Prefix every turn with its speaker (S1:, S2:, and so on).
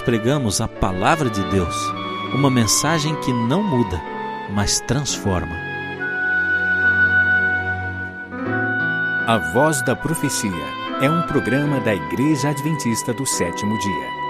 S1: nós pregamos a palavra de Deus, uma mensagem que não muda, mas transforma.
S2: A Voz da Profecia é um programa da Igreja Adventista do Sétimo Dia.